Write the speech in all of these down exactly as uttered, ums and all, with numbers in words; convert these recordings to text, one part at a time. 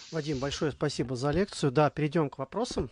Вадим, большое спасибо за лекцию. Да, перейдем к вопросам.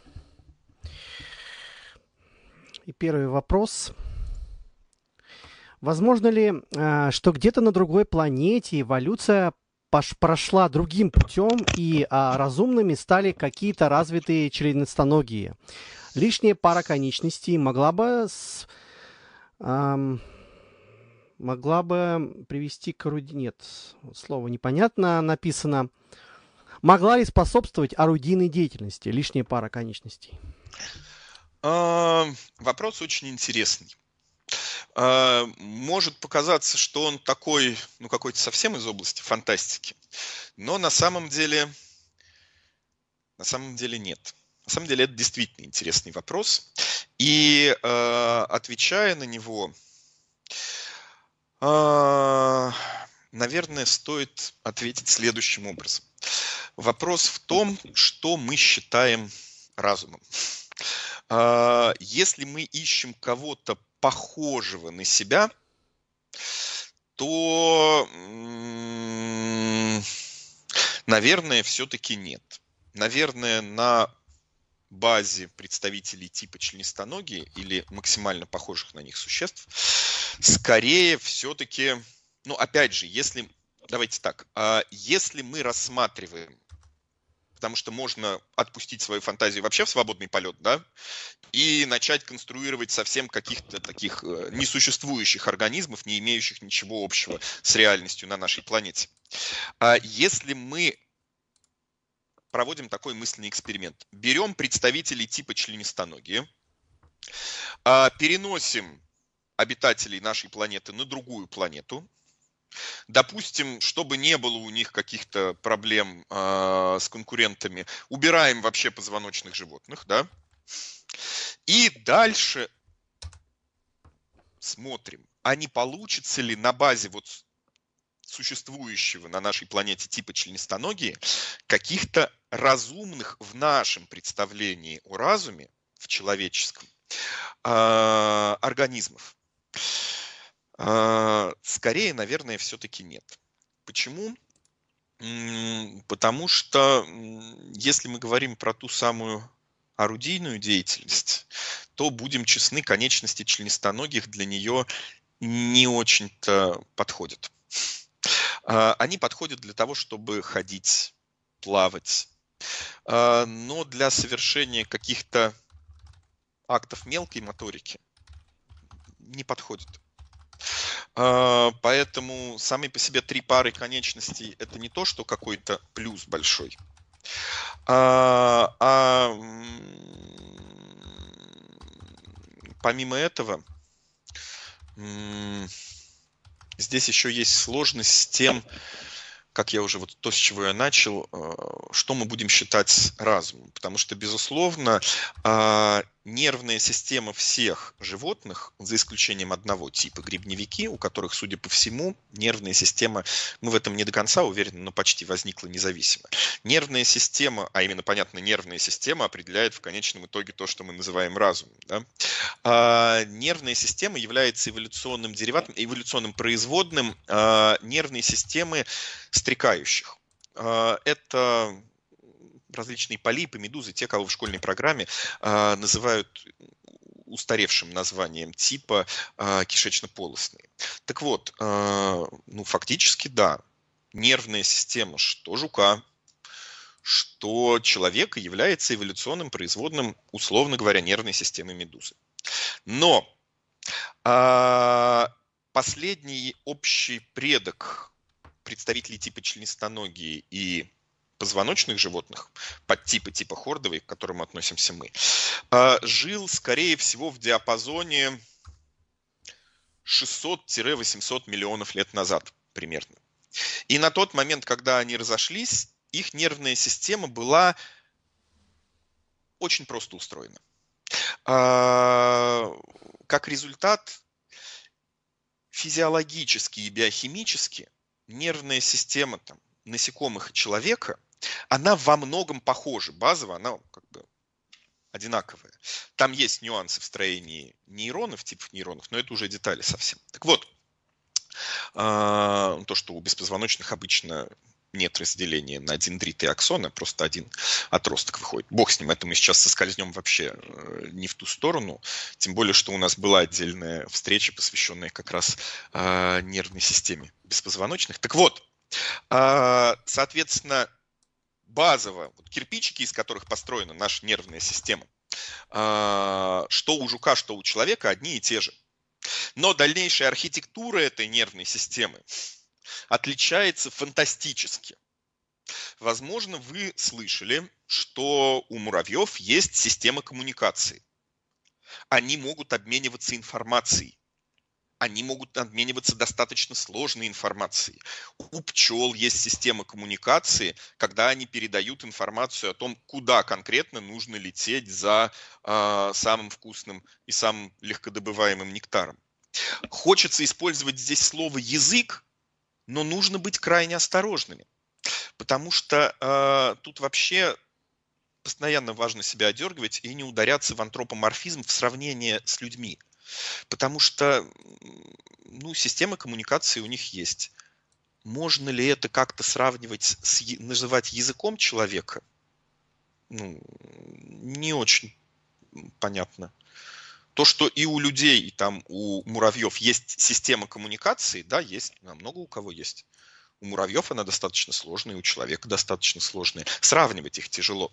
И первый вопрос. Возможно ли, э, что где-то на другой планете эволюция пош- прошла другим путем, и а, разумными стали какие-то развитые членистоногие? Лишняя пара конечностей могла бы, с- ам, могла бы привести к орудии... Нет, слово непонятно написано. Могла ли способствовать орудийной деятельности лишняя пара конечностей? А, Вопрос очень интересный. А, Может показаться, что он такой, ну, какой-то совсем из области фантастики, но на самом деле, на самом деле нет. На самом деле это действительно интересный вопрос. И э, отвечая на него, э, наверное, стоит ответить следующим образом. Вопрос в том, что мы считаем разумом. А, Если мы ищем кого-то похожего на себя, то, м, наверное, все-таки нет. Наверное, на базе представителей типа членистоногие или максимально похожих на них существ, скорее все-таки, ну, опять же, если, давайте так, а если мы рассматриваем, потому что можно отпустить свою фантазию вообще в свободный полет, да, и начать конструировать совсем каких-то таких э, несуществующих организмов, не имеющих ничего общего с реальностью на нашей планете. А если мы проводим такой мысленный эксперимент, берем представителей типа членистоногие, а, переносим обитателей нашей планеты на другую планету, допустим, чтобы не было у них каких-то проблем э, с конкурентами, убираем вообще позвоночных животных, да, и дальше смотрим, а не получится ли на базе вот существующего на нашей планете типа членистоногие каких-то разумных в нашем представлении о разуме, в человеческом, э, организмов. Э, Скорее, наверное, все-таки нет. Почему? М, Потому что м, если мы говорим про ту самую орудийную деятельность, то, будем честны, конечности членистоногих для нее не очень-то подходят. А, Они подходят для того, чтобы ходить, плавать, а, но для совершения каких-то актов мелкой моторики не подходят. А, Поэтому сами по себе три пары конечностей – это не то, что какой-то плюс большой. А, а помимо этого, здесь еще есть сложность с тем, как я уже вот то, с чего я начал, что мы будем считать разумом. Потому что, безусловно, нервная система всех животных, за исключением одного типа грибневики, у которых, судя по всему, нервная система, мы в этом не до конца уверены, но почти возникла независимо. Нервная система, а именно, понятно, нервная система определяет в конечном итоге то, что мы называем разумом. Да? А, нервная система является эволюционным дериватом, эволюционным производным а, нервной системы стрекающих. А, это различные полипы, медузы, те, кого в школьной программе а, называют устаревшим названием типа а, кишечно-полостные. Так вот, а, ну фактически да, нервная система что жука, что человека является эволюционным производным, условно говоря, нервной системы медузы. Но а, последний общий предок представителей типа членистоногие и позвоночных животных, подтипа типа хордовой, к которым относимся мы, а, жил, скорее всего, в диапазоне шестьсот-восемьсот миллионов лет назад примерно. И на тот момент, когда они разошлись, их нервная система была очень просто устроена. А, Как результат, физиологически и биохимически нервная система там, насекомых и человека, она во многом похожа. Базово она как бы одинаковая. Там есть нюансы в строении нейронов, типов нейронов, но это уже детали совсем. Так вот, то, что у беспозвоночных обычно нет разделения на дендриты и аксоны, просто один отросток выходит. Бог с ним, это мы сейчас соскользнем вообще не в ту сторону, тем более, что у нас была отдельная встреча, посвященная как раз э, нервной системе беспозвоночных. Так вот, э, соответственно, базово, вот кирпичики, из которых построена наша нервная система, э, что у жука, что у человека одни и те же. Но дальнейшая архитектура этой нервной системы отличается фантастически. Возможно, вы слышали, что у муравьев есть система коммуникации. Они могут обмениваться информацией. Они могут обмениваться достаточно сложной информацией. У пчел есть система коммуникации, когда они передают информацию о том, куда конкретно нужно лететь за э, самым вкусным и самым легкодобываемым нектаром. Хочется использовать здесь слово «язык», но нужно быть крайне осторожными, потому что э, тут вообще постоянно важно себя одергивать и не ударяться в антропоморфизм в сравнении с людьми. Потому что ну, система коммуникации у них есть. Можно ли это как-то сравнивать, с, называть языком человека? Ну, не очень понятно. То, что и у людей, и там у муравьев есть система коммуникации, да, есть, много у кого есть. У муравьев она достаточно сложная, у человека достаточно сложная. Сравнивать их тяжело.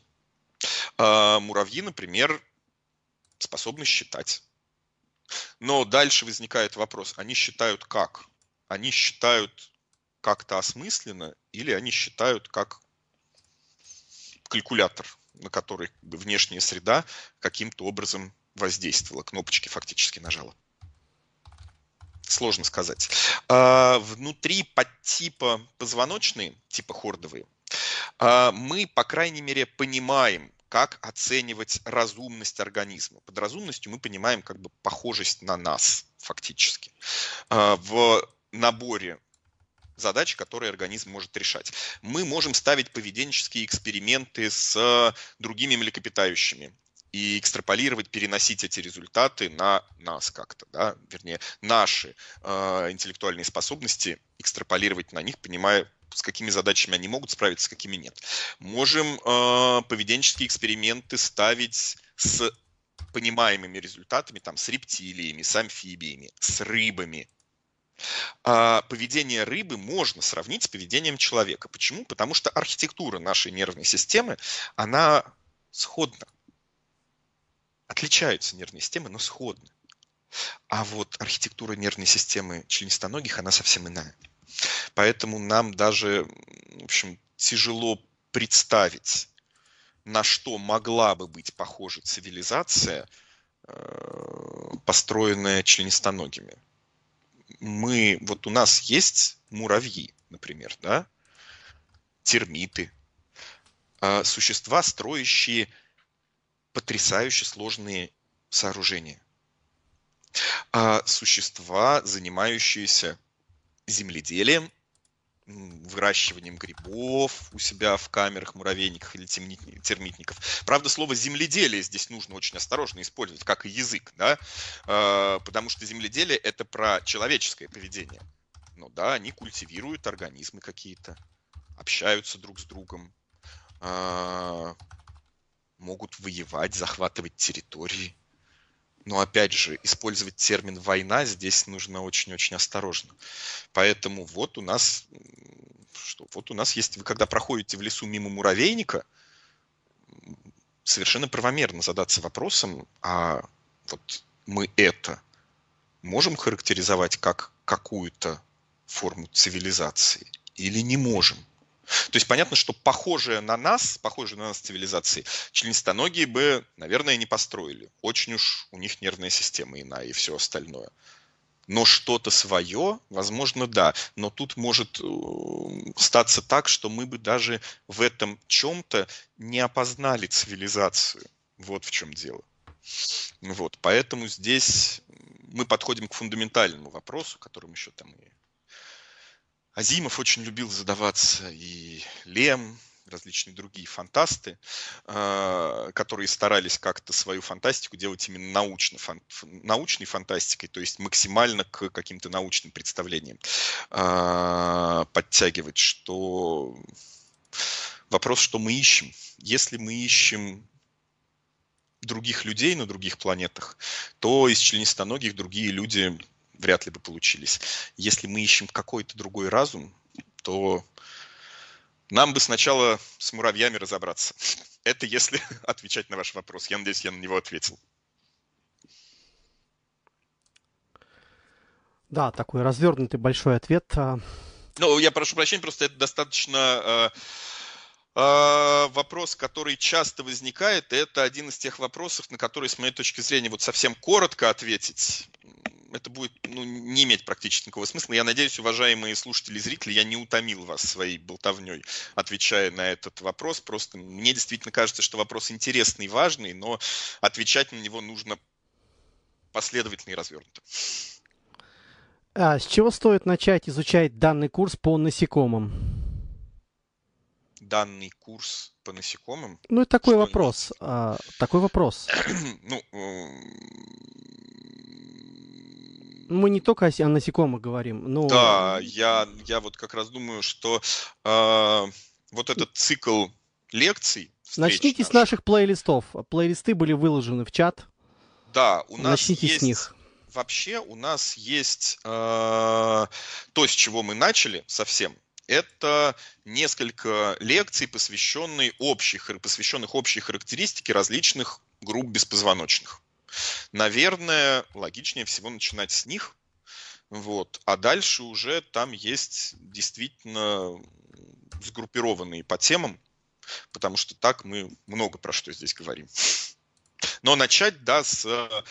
А муравьи, например, способны считать. Но дальше возникает вопрос, они считают как? Они считают как-то осмысленно или они считают как калькулятор, на который внешняя среда каким-то образом воздействовала, кнопочки фактически нажала? Сложно сказать. А внутри подтипа позвоночные, типа хордовые, мы, по крайней мере, понимаем, как оценивать разумность организма. Под разумностью мы понимаем как бы похожесть на нас фактически в наборе задач, которые организм может решать. Мы можем ставить поведенческие эксперименты с другими млекопитающими и экстраполировать, переносить эти результаты на нас как-то, да? Вернее, наши э, интеллектуальные способности экстраполировать на них, понимая, с какими задачами они могут справиться, с какими нет. Можем э, поведенческие эксперименты ставить с понимаемыми результатами, там, с рептилиями, с амфибиями, с рыбами. А поведение рыбы можно сравнить с поведением человека. Почему? Потому что архитектура нашей нервной системы, она сходна. Отличаются нервные системы, но сходны. А вот архитектура нервной системы членистоногих, она совсем иная. Поэтому нам даже, в общем, тяжело представить, на что могла бы быть похожа цивилизация, построенная членистоногими. Мы, вот у нас есть муравьи, например, да, термиты, существа, строящие потрясающе сложные сооружения. А существа, занимающиеся земледелием, выращиванием грибов у себя в камерах, муравейниках или термитников. Правда, слово «земледелие» здесь нужно очень осторожно использовать, как и язык, да? Потому что земледелие – это про человеческое поведение. Ну да, они культивируют организмы какие-то, общаются друг с другом, могут воевать, захватывать территории. Но опять же, использовать термин «война» здесь нужно очень-очень осторожно. Поэтому вот у нас, что, вот у нас есть, вы когда проходите в лесу мимо муравейника, совершенно правомерно задаться вопросом, а вот мы это можем характеризовать как какую-то форму цивилизации или не можем? То есть понятно, что похожие на нас, похожие на нас цивилизации, членистоногие бы, наверное, не построили. Очень уж у них нервная система иная и все остальное. Но что-то свое, возможно, да. Но тут может статься так, что мы бы даже в этом чем-то не опознали цивилизацию. Вот в чем дело. Вот. Поэтому здесь мы подходим к фундаментальному вопросу, которым еще там и Азимов очень любил задаваться, и Лем, различные другие фантасты, которые старались как-то свою фантастику делать именно научно, фан, научной фантастикой, то есть максимально к каким-то научным представлениям подтягивать, что вопрос, что мы ищем. Если мы ищем других людей на других планетах, то из членистоногих другие люди вряд ли бы получились. Если мы ищем какой-то другой разум, то нам бы сначала с муравьями разобраться. Это если отвечать на ваш вопрос. Я надеюсь, я на него ответил. Да, такой развернутый большой ответ. Ну, я прошу прощения, просто это достаточно... Вопрос, который часто возникает, это один из тех вопросов, на который, с моей точки зрения, вот совсем коротко ответить, это будет ну, не иметь практически никакого смысла. Я надеюсь, уважаемые слушатели и зрители, я не утомил вас своей болтовней, отвечая на этот вопрос. Просто мне действительно кажется, что вопрос интересный и важный, но отвечать на него нужно последовательно и развернуто. А с чего стоит начать изучать данный курс по насекомым? Данный курс по насекомым? Ну, это такой вопрос. А, такой вопрос. Ну, мы не только о насекомых говорим, но... Да, я, я вот как раз думаю, что э, вот этот цикл лекций... Начните наших. с наших плейлистов. Плейлисты были выложены в чат. Да, у нас Начните есть... с них. Вообще у нас есть э, то, с чего мы начали совсем. Это несколько лекций, посвященных общей, посвященных общей характеристике различных групп беспозвоночных. Наверное, логичнее всего начинать с них. Вот. А дальше уже там есть действительно сгруппированные по темам, потому что так мы много про что здесь говорим. Но начать, да, с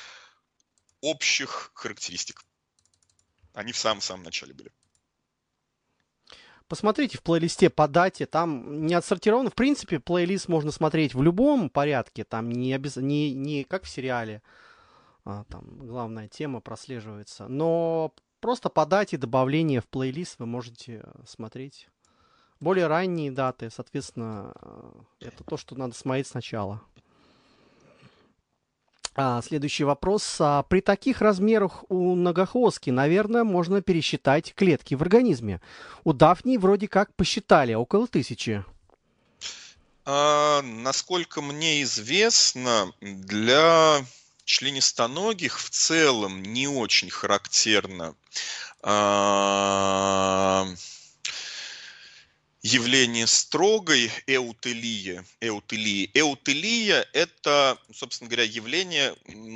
общих характеристик. Они в самом-самом начале были. Посмотрите в плейлисте по дате, там не отсортировано. В принципе, плейлист можно смотреть в любом порядке, там не, обез... не, не как в сериале, а, там главная тема прослеживается. Но просто по дате добавления в плейлист вы можете смотреть. Более ранние даты, соответственно, это то, что надо смотреть сначала. А, следующий вопрос. А, при таких размерах у многохвостки, наверное, можно пересчитать клетки в организме. У Дафнии вроде как посчитали, около тысячи. А, насколько мне известно, для членистоногих в целом не очень характерно а, явление строгой эутелии. Эутелии. Эутелия – это, собственно говоря, явление,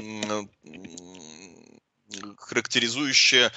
характеризующее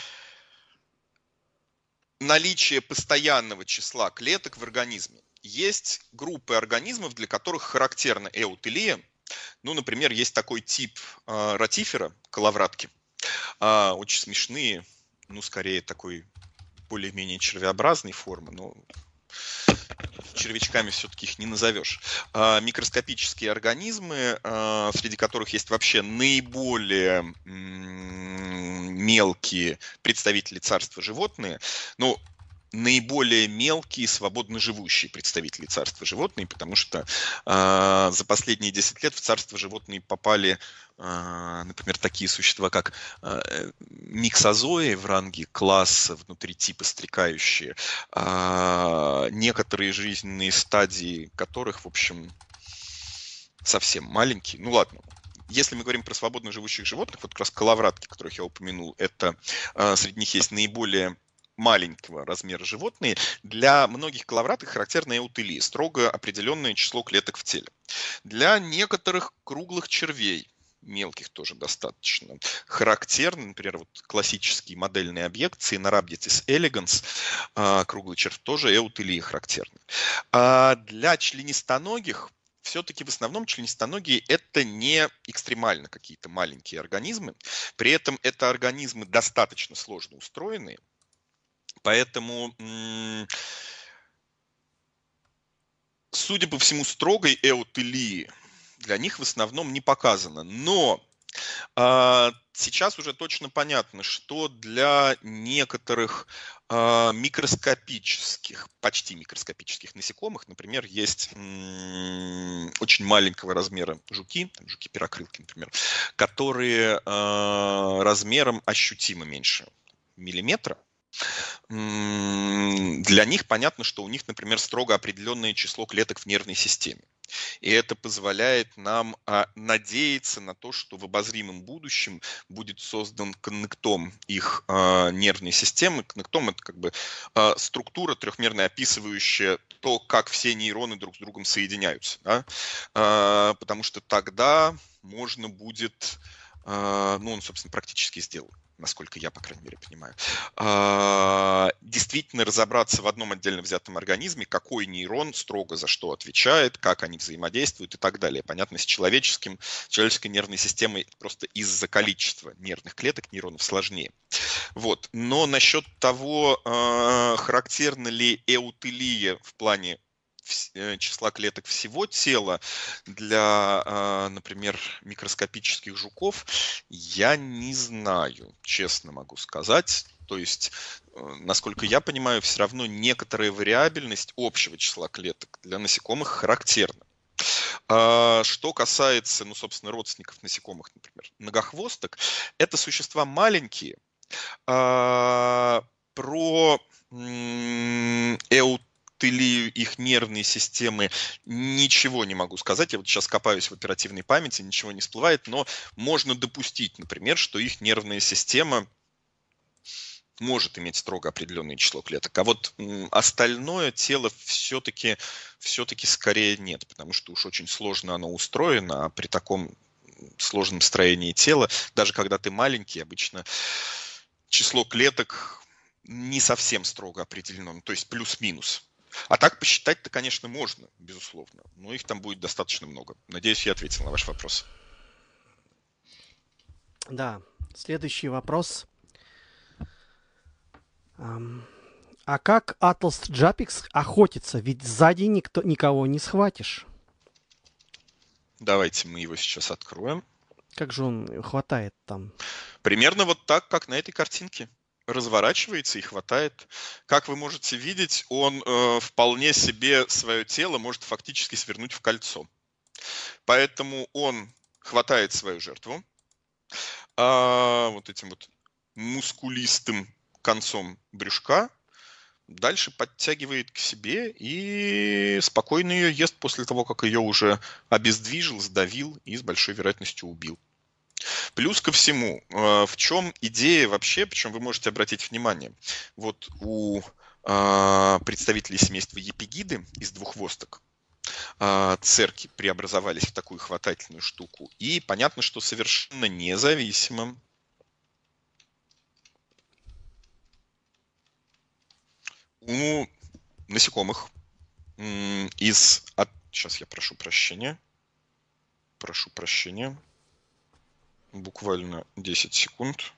наличие постоянного числа клеток в организме. Есть группы организмов, для которых характерна эутелия. Ну, например, есть такой тип э, ротифера, коловратки. Э, очень смешные, ну, скорее такой более-менее червеобразной формы, но червячками все-таки их не назовешь. Э, микроскопические организмы, э, среди которых есть вообще наиболее м- мелкие представители царства животные. Ну, наиболее мелкие, свободно живущие представители царства животные, потому что э, за последние десять лет в царство животные попали, э, например, такие существа, как э, миксозои в ранге класса внутри типа стрекающие, э, некоторые жизненные стадии которых, в общем, совсем маленькие. Ну ладно. Если мы говорим про свободно живущих животных, вот как раз коловратки, которых я упомянул, это э, среди них есть наиболее маленького размера животные. Для многих коловратых характерна эутелия, строго определенное число клеток в теле. Для некоторых круглых червей, мелких тоже достаточно, характерны, например, вот классические модельные объекты, Caenorhabditis elegans, круглый червь, тоже эутелия характерна. А для членистоногих все-таки в основном членистоногие это не экстремально какие-то маленькие организмы, при этом это организмы достаточно сложно устроенные. Поэтому, судя по всему, строгой эутелии для них в основном не показано. Но А, Сейчас уже точно понятно, что для некоторых а, микроскопических, почти микроскопических насекомых, например, есть м, очень маленького размера жуки, там, жуки-перокрылки, например, которые а, размером ощутимо меньше миллиметра. М, Для них понятно, что у них, например, строго определенное число клеток в нервной системе. И это позволяет нам а, надеяться на то, что в обозримом будущем будет создан коннектом их а, нервной системы. Коннектом — это как бы а, структура трехмерная, описывающая то, как все нейроны друг с другом соединяются. Да? А, потому что тогда можно будет, а, ну, он, собственно, практически сделан, насколько я, по крайней мере, понимаю, а, действительно разобраться в одном отдельно взятом организме, какой нейрон строго за что отвечает, как они взаимодействуют и так далее. Понятно, с человеческим, человеческой нервной системой просто из-за количества нервных клеток нейронов сложнее. Вот. Но насчет того, а, характерна ли эутелия в плане числа клеток всего тела для, например, микроскопических жуков, я не знаю, честно могу сказать. То есть, насколько я понимаю, все равно некоторая вариабельность общего числа клеток для насекомых характерна. Что касается, ну, собственно, родственников насекомых, например, многохвосток, это существа маленькие. Про эутелию их нервной системы ничего не могу сказать. Я вот сейчас копаюсь в оперативной памяти, ничего не всплывает, но можно допустить, например, что их нервная система может иметь строго определенное число клеток. А вот остальное тело все-таки, все-таки скорее нет, потому что уж очень сложно оно устроено, а при таком сложном строении тела, даже когда ты маленький, обычно число клеток не совсем строго определено, то есть плюс-минус. А так посчитать-то, конечно, можно, безусловно, но их там будет достаточно много. Надеюсь, я ответил на ваш вопрос. Да, следующий вопрос. Ам, А как Atlas Джапикс охотится? Ведь сзади никто, никого не схватишь. Давайте мы его сейчас откроем. Как же он хватает там? Примерно вот так, как на этой картинке. Разворачивается и хватает. Как вы можете видеть, он э, вполне себе свое тело может фактически свернуть в кольцо. Поэтому он хватает свою жертву а, вот этим вот мускулистым концом брюшка, дальше подтягивает к себе и спокойно ее ест после того, как ее уже обездвижил, сдавил и с большой вероятностью убил. Плюс ко всему, в чем идея вообще, причем вы можете обратить внимание, вот у представителей семейства епигиды из двуххвосток церкви преобразовались в такую хватательную штуку. И понятно, что совершенно независимо у насекомых из... Сейчас я прошу прощения. Прошу прощения. Буквально десять секунд.